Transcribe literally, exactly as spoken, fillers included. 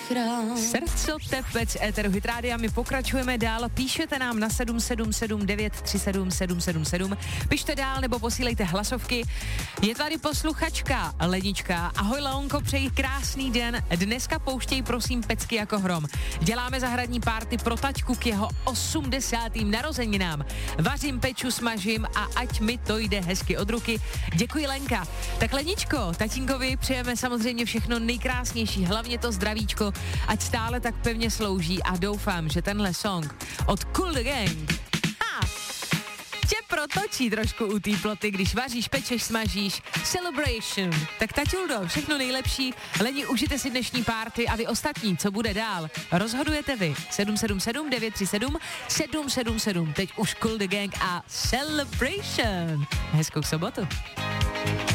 Srdco tepec éteru Hit Rádia, my pokračujeme dál, píšete nám na sedm sedm sedm devět tři sedm sedm sedm sedm, pište dál nebo posílejte hlasovky. Je tady posluchačka Lenička. Ahoj Leonko, přeji krásný den, dneska pouštěj prosím pecky jako hrom. Děláme zahradní párty pro taťku k jeho osmdesátým narozeninám. Vařím, peču, smažím a ať mi to jde hezky od ruky. Děkuji Lenka. Tak Leničko, tatínkovi přejeme samozřejmě všechno nejkrásnější, hlavně to zdravíčko, ať stále tak pevně slouží a doufám, že tenhle song od Cool the Gang ha, tě protočí trošku u té ploty, když vaříš, pečeš, smažíš. Celebration. Tak taťuldo, všechno nejlepší. Leni, užijte si dnešní párty a vy ostatní, co bude dál, rozhodujete vy. sedm sedm sedm devět tři sedm sedm sedm sedm. Teď už Cool the Gang a Celebration. Hezkou sobotu.